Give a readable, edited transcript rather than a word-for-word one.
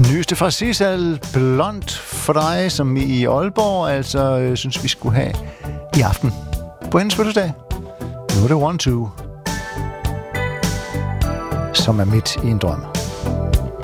Nyeste fra Sissel, Blond for dig, som i Aalborg altså synes vi skulle have i aften på hendes fødselsdag. Nu er det 1-2, som er midt i en drøm.